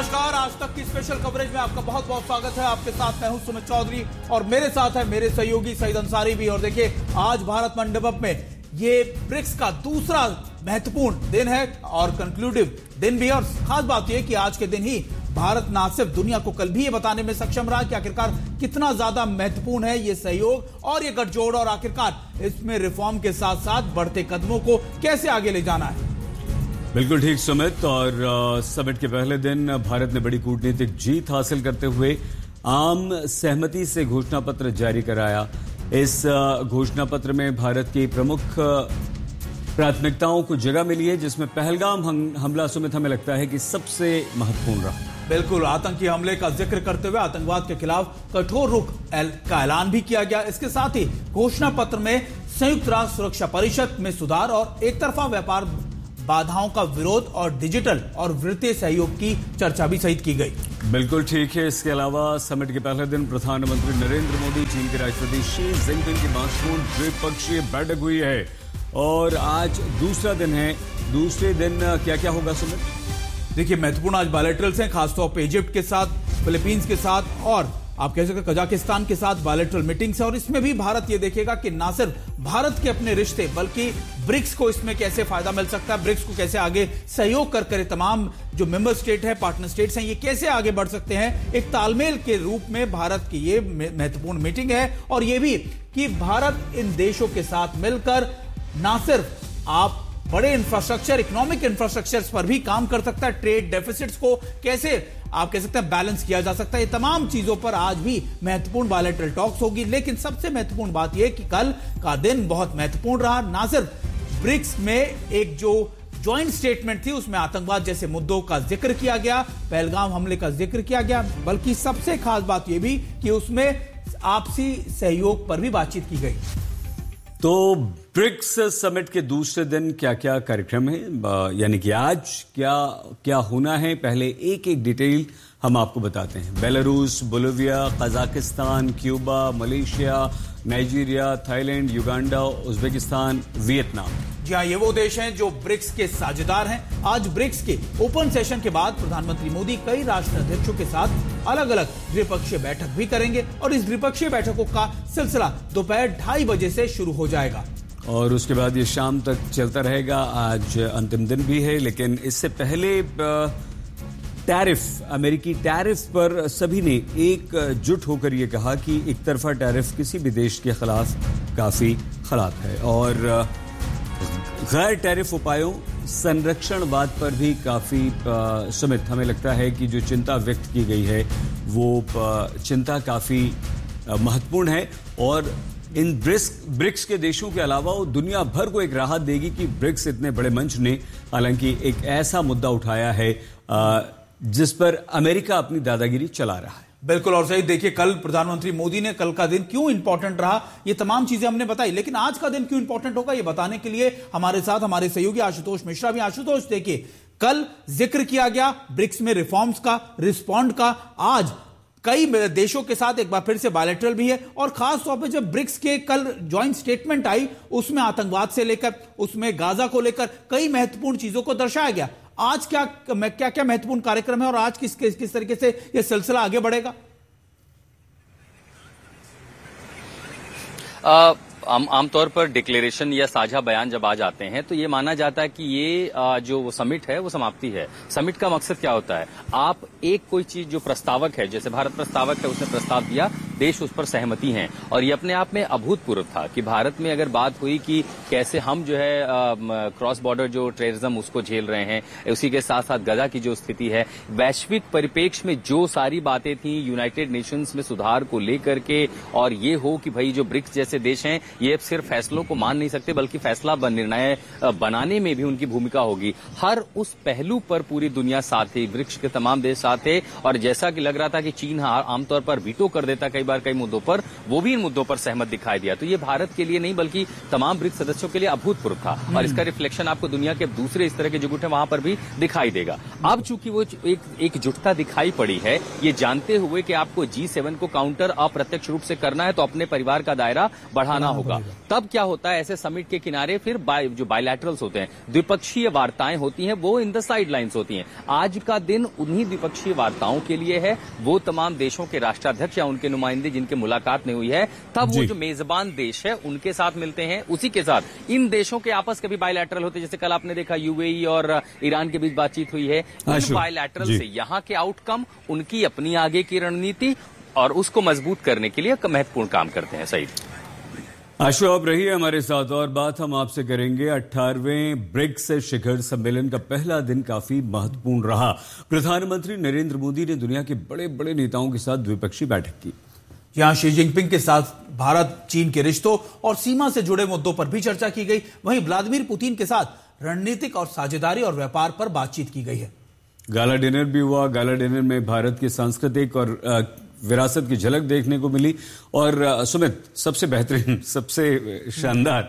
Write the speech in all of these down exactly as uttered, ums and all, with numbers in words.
नमस्कार, आज तक की स्पेशल कवरेज में आपका बहुत बहुत स्वागत है। आपके साथ मैं हूं सुमित चौधरी और मेरे साथ है मेरे सहयोगी सईद अंसारी भी। और देखिए, आज भारत मंडपम में ये ब्रिक्स का दूसरा महत्वपूर्ण दिन है और कंक्लूडिव दिन भी है। और खास बात यह कि आज के दिन ही भारत न सिर्फ दुनिया को कल भी ये बताने में सक्षम रहा कि आखिरकार कितना ज्यादा महत्वपूर्ण है ये सहयोग और ये गठजोड़, और आखिरकार इसमें रिफॉर्म के साथ साथ बढ़ते कदमों को कैसे आगे ले जाना है। बिल्कुल ठीक सुमित। और आ, समिट के पहले दिन भारत ने बड़ी कूटनीतिक जीत हासिल करते हुए आम सहमति से घोषणा पत्र जारी कराया। इस घोषणा पत्र में भारत की प्रमुख प्राथमिकताओं को जगह मिली है, जिसमें पहलगाम हमला सुमित हमें लगता है कि सबसे महत्वपूर्ण रहा। बिल्कुल, आतंकी हमले का जिक्र करते हुए आतंकवाद के खिलाफ कठोर रुख का ऐलान भी किया गया। इसके साथ ही घोषणा पत्र में संयुक्त राष्ट्र सुरक्षा परिषद में सुधार और एक तरफा व्यापार बाधाओं का विरोध और डिजिटल और वित्तीय सहयोग की चर्चा भी सहित की गई। बिल्कुल ठीक है। इसके अलावा समिट के पहले दिन प्रधानमंत्री नरेंद्र मोदी, चीन के राष्ट्रपति शी जिनपिंग की महत्वपूर्ण द्विपक्षीय बैठक हुई है और आज दूसरा दिन है। दूसरे दिन क्या क्या होगा सुमित? देखिए, महत्वपूर्ण आज बायलैटरल्स हैं, खासतौर पर इजिप्ट के साथ, फिलीपींस के साथ और आप कह सकते हैं कजाकिस्तान के साथ बायलैटरल मीटिंग्स है। और इसमें भी भारत ये देखेगा कि ना सिर्फ भारत के अपने रिश्ते बल्कि ब्रिक्स को इसमें कैसे फायदा मिल सकता है, ब्रिक्स को कैसे आगे सहयोग कर कर तमाम जो मेंबर स्टेट है, पार्टनर स्टेट्स हैं, ये कैसे आगे बढ़ सकते हैं। एक तालमेल के रूप में भारत की ये महत्वपूर्ण मीटिंग है। और ये भी कि भारत इन देशों के साथ मिलकर ना सिर्फ आप बड़े इंफ्रास्ट्रक्चर, इकोनॉमिक इंफ्रास्ट्रक्चर्स पर भी काम कर सकता है, ट्रेड डेफिसिट्स को कैसे आप कह सकते हैं बैलेंस किया जा सकता है। ये तमाम चीजों पर आज भी महत्वपूर्ण बायलैटरल टॉक्स होगी। लेकिन सबसे महत्वपूर्ण बात यह कि कल का दिन बहुत महत्वपूर्ण रहा। ना सिर्फ ब्रिक्स में एक जो ज्वाइंट स्टेटमेंट थी उसमें आतंकवाद जैसे मुद्दों का जिक्र किया गया, पहलगाम हमले का जिक्र किया गया, बल्कि सबसे खास बात यह भी कि उसमें आपसी सहयोग पर भी बातचीत की गई। तो ब्रिक्स समिट के दूसरे दिन क्या क्या कार्यक्रम है, यानी कि आज क्या क्या होना है, पहले एक एक डिटेल हम आपको बताते हैं। Belarus, Bolivia, Kazakhstan, Cuba, Malaysia, Nigeria, Thailand, Uganda, Uzbekistan, Vietnam. जी हाँ, ये वो देश हैं जो ब्रिक्स के साझेदार हैं। आज ब्रिक्स के ओपन सेशन के बाद प्रधानमंत्री मोदी कई राष्ट्र अध्यक्षों के साथ अलग अलग द्विपक्षीय बैठक भी करेंगे और इस द्विपक्षीय बैठकों का सिलसिला दोपहर ढाई बजे से शुरू हो जाएगा और उसके बाद ये शाम तक चलता रहेगा। आज अंतिम दिन भी है, लेकिन इससे पहले टैरिफ, अमेरिकी टैरिफ पर सभी ने एकजुट होकर यह कहा कि एक तरफा टैरिफ किसी भी देश के खिलाफ काफी खराब है और गैर टैरिफ उपायों, संरक्षणवाद पर भी काफी सुमित हमें लगता है कि जो चिंता व्यक्त की गई है वो चिंता काफी महत्वपूर्ण है और इन ब्रिक्स ब्रिक्स के देशों के अलावा वो दुनिया भर को एक राहत देगी कि ब्रिक्स इतने बड़े मंच ने हालांकि एक ऐसा मुद्दा उठाया है जिस पर अमेरिका अपनी दादागिरी चला रहा है। बिल्कुल, और सही देखिए, कल प्रधानमंत्री मोदी ने कल का दिन क्यों इंपॉर्टेंट रहा ये तमाम चीजें हमने बताई, लेकिन आज का दिन क्यों इंपॉर्टेंट होगा ये बताने के लिए हमारे साथ हमारे सहयोगी आशुतोष मिश्रा भी। आशुतोष, देखिए, कल जिक्र किया गया ब्रिक्स में रिफॉर्म्स का, रिस्पॉन्ड का। आज कई देशों के साथ एक बार फिर से बायलैटरल भी है और खास तौर पे जब ब्रिक्स के कल ज्वाइंट स्टेटमेंट आई उसमें आतंकवाद से लेकर उसमें गाजा को लेकर कई महत्वपूर्ण चीजों को दर्शाया गया। आज क्या क्या क्या महत्वपूर्ण कार्यक्रम है और आज किस किस, किस तरीके से यह सिलसिला आगे बढ़ेगा? आ, आम आमतौर पर डिक्लेरेशन या साझा बयान जब आ जाते हैं तो ये माना जाता है कि ये आ, जो वो समिट है वो समाप्ति है। समिट का मकसद क्या होता है? आप एक कोई चीज जो प्रस्तावक है, जैसे भारत प्रस्तावक है, उसने प्रस्ताव दिया, देश उस पर सहमति हैं और ये अपने आप में अभूतपूर्व था कि भारत में अगर बात हुई कि कैसे हम जो है क्रॉस बॉर्डर जो टेररिज्म उसको झेल रहे हैं, उसी के साथ साथ गजा की जो स्थिति है, वैश्विक परिप्रेक्ष्य में जो सारी बातें थी यूनाइटेड नेशंस में सुधार को लेकर के, और ये हो कि भाई जो ब्रिक्स जैसे देश हैं ये सिर्फ फैसलों को मान नहीं सकते बल्कि फैसला निर्णय बनाने में भी उनकी भूमिका होगी। हर उस पहलू पर पूरी दुनिया साथ थी, ब्रिक्स के तमाम देश साथ थे और जैसा कि लग रहा था कि चीन आमतौर पर वीटो कर देता कई बार कई मुद्दों पर, वो भी इन मुद्दों पर सहमत दिखाई दिया। तो ये भारत के लिए नहीं बल्कि तमाम ब्रिक्स सदस्यों के लिए अभूतपूर्व था और इसका रिफ्लेक्शन आपको दुनिया के दूसरे इस तरह के जो गुट है वहां पर भी दिखाई देगा। अब चूंकि वो एक एकजुटता दिखाई पड़ी है, ये जानते हुए कि आपको जी सेवन को काउंटर अप्रत्यक्ष रूप से करना है तो अपने परिवार का दायरा बढ़ाना होगा। तब क्या होता है, ऐसे समिट के किनारे फिर बाय, जो बायलैटरल्स होते हैं, द्विपक्षीय वार्ताएं होती हैं, वो इन द साइड लाइन्स होती हैं। आज का दिन उन्हीं द्विपक्षीय वार्ताओं के लिए है। वो तमाम देशों के राष्ट्राध्यक्ष या उनके नुमाइंदे जिनके मुलाकात नहीं हुई है, तब वो जो मेजबान देश है उनके साथ मिलते हैं। उसी के साथ इन देशों के आपस के भी बायलैटरल होते हैं, जैसे कल आपने देखा यूएई और ईरान के बीच बातचीत हुई है। इन बायलैटरल से यहाँ के आउटकम उनकी अपनी आगे की रणनीति और उसको मजबूत करने के लिए महत्वपूर्ण काम करते हैं। सही आशु, आप रहिए हमारे साथ और बात हम आपसे करेंगे। अठारहवें ब्रिक्स शिखर सम्मेलन का पहला दिन काफी महत्वपूर्ण रहा। प्रधानमंत्री नरेंद्र मोदी ने दुनिया के बड़े बड़े नेताओं के साथ द्विपक्षीय बैठक की। यहां शी जिनपिंग के साथ भारत चीन के रिश्तों और सीमा से जुड़े मुद्दों पर भी चर्चा की गई। वहीं व्लादिमीर पुतिन के साथ रणनीतिक और साझेदारी और व्यापार पर बातचीत की गई है। गाला डिनर भी हुआ। गाला डिनर में भारत की सांस्कृतिक और विरासत की झलक देखने को मिली। और सुमित, सबसे बेहतरीन, सबसे शानदार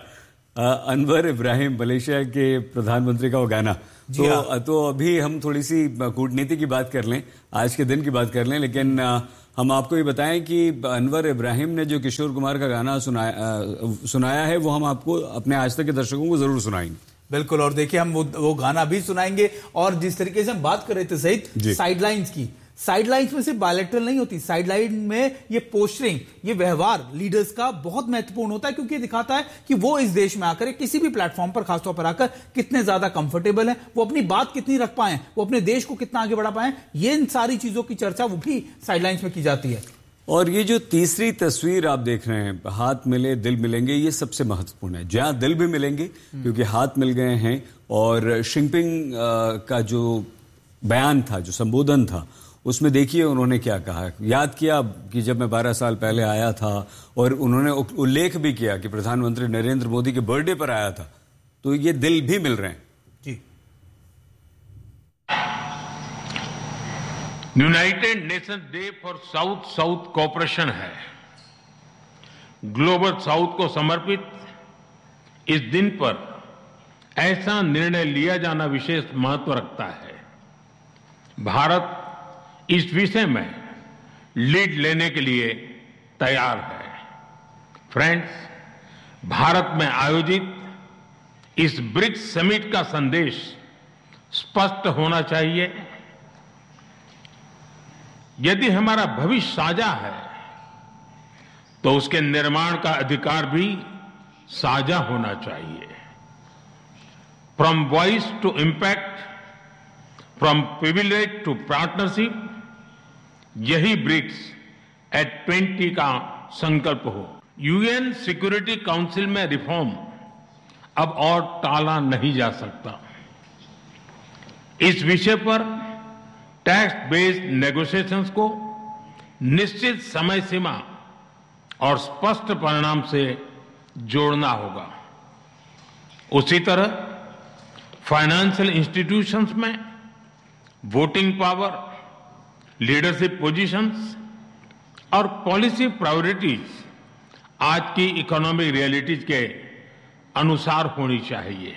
अनवर इब्राहिम, मलेशिया के प्रधानमंत्री का वो गाना। तो, तो अभी हम थोड़ी सी कूटनीति की बात कर लें, आज के दिन की बात कर लें, लेकिन हम आपको ये बताएं कि अनवर इब्राहिम ने जो किशोर कुमार का गाना सुनाया सुनाया है, वो हम आपको अपने आज तक के दर्शकों को जरूर सुनाएंगे। बिल्कुल, और देखिए हम वो, वो गाना भी सुनाएंगे। और जिस तरीके से हम बात कर रहे थे सहित साइडलाइंस की, साइडलाइंस में सिर्फ बायलैटरल नहीं होती, साइडलाइन में ये पोस्टरिंग, ये व्यवहार लीडर्स का बहुत महत्वपूर्ण होता है, क्योंकि ये दिखाता है कि वो इस देश में आकर, किसी भी प्लेटफॉर्म पर खासतौर पर आकर कितने ज्यादा कंफर्टेबल हैं, वो अपनी बात कितनी रख पाए, वो अपने देश को कितना आगे बढ़ा पाए। ये इन सारी चीजों की चर्चा वो भी साइडलाइंस में की जाती है। और ये जो तीसरी तस्वीर आप देख रहे हैं, हाथ मिले दिल मिलेंगे, ये सबसे महत्वपूर्ण है। जहां दिल भी मिलेंगे क्योंकि हाथ मिल गए हैं। और शिंगपिंग का जो बयान था, जो संबोधन था, उसमें देखिए उन्होंने क्या कहा। याद किया कि जब मैं बारह साल पहले आया था, और उन्होंने उल्लेख भी किया कि प्रधानमंत्री नरेंद्र मोदी के बर्थडे पर आया था। तो ये दिल भी मिल रहे हैं जी। United Nations day for south south cooperation है। ग्लोबल साउथ को समर्पित इस दिन पर ऐसा निर्णय लिया जाना विशेष महत्व रखता है। भारत इस विषय में लीड लेने के लिए तैयार है। फ्रेंड्स, भारत में आयोजित इस ब्रिक्स समिट का संदेश स्पष्ट होना चाहिए। यदि हमारा भविष्य साझा है तो उसके निर्माण का अधिकार भी साझा होना चाहिए। From voice to impact, from privilege to partnership, यही ब्रिक्स एट ट्वेंटी का संकल्प हो। यूएन सिक्योरिटी काउंसिल में रिफॉर्म अब और टाला नहीं जा सकता। इस विषय पर टैक्स बेस्ड नेगोशिएशंस को निश्चित समय सीमा और स्पष्ट परिणाम से जोड़ना होगा। उसी तरह फाइनेंशियल इंस्टीट्यूशंस में वोटिंग पावर, लीडरशिप पोजीशंस और पॉलिसी प्रायोरिटीज आज की इकोनॉमिक रियलिटीज के अनुसार होनी चाहिए।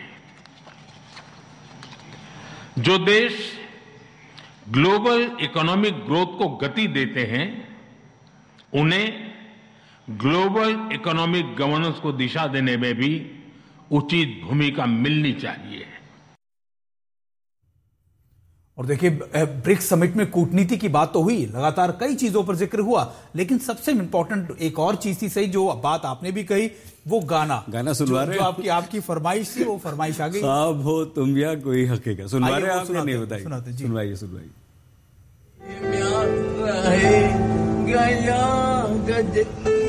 जो देश ग्लोबल इकोनॉमिक ग्रोथ को गति देते हैं, उन्हें ग्लोबल इकोनॉमिक गवर्नेंस को दिशा देने में भी उचित भूमिका मिलनी चाहिए। और देखिए, ब्रिक्स समिट में कूटनीति की बात तो हुई, लगातार कई चीजों पर जिक्र हुआ, लेकिन सबसे इंपॉर्टेंट एक और चीज थी सही, जो बात आपने भी कही, वो गाना गाना सुनवा रहे, जो आपकी आपकी फरमाइश थी, वो फरमाइश आ गई। साहब हो तुम या कोई हकीकत सुनवा रहे, आपने नहीं बताई। सुनवाइए सुनवाइए। गया गया